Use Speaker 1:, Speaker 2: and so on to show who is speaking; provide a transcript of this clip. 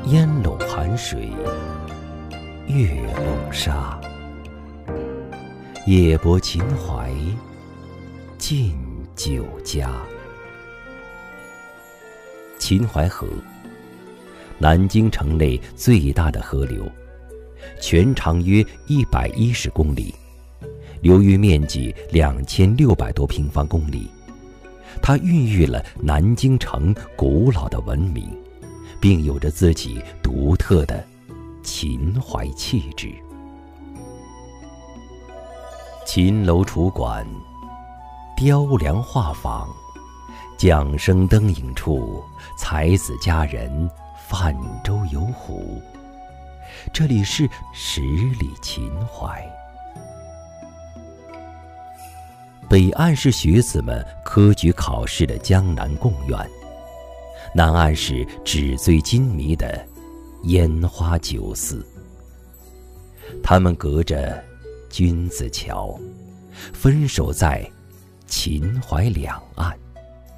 Speaker 1: 烟笼寒水，月笼沙。夜泊秦淮，近酒家。秦淮河，南京城内最大的河流，全长约110公里，流域面积2600多平方公里。它孕育了南京城古老的文明，并有着自己独特的秦淮气质。秦楼楚馆，雕梁画舫，桨声灯影处，才子佳人泛舟游湖。这里是十里秦淮。北岸是学子们科举考试的江南贡院，南岸是纸醉金迷的烟花酒肆。他们隔着君子桥，分守在秦淮两岸。